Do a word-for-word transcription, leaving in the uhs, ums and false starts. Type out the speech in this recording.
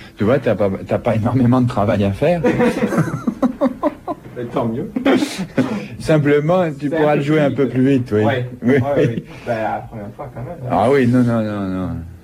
Tu vois, t'as pas, t'as pas énormément de travail à faire. Mais tant mieux. Simplement, tu C'est pourras un le peu jouer plus un peu vite. plus vite, oui. Ouais, Oui. ouais, ouais. Ben, la première fois, quand même. hein. Ah oui, non, non, non, non.